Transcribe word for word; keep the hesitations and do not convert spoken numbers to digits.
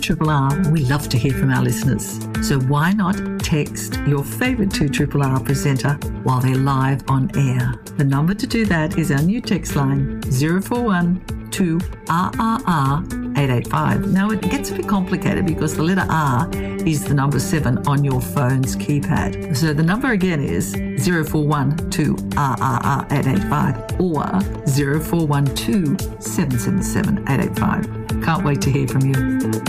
R R R, we love to hear from our listeners. So why not text your favourite two R R R presenter while they're live on air? The number to do that is our new text line, zero four one two R R R eight eight five. Now, it gets a bit complicated because the letter R is the number seven on your phone's keypad. So the number again is zero four one two R R R eight eight five or zero four one two seven seven seven eight eight five. Can't wait to hear from you.